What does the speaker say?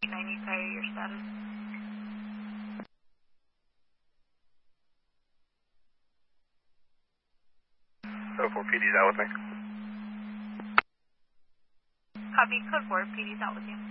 90K, your status. So 4 PD's out with me. Copy, code 4, PD's out with you.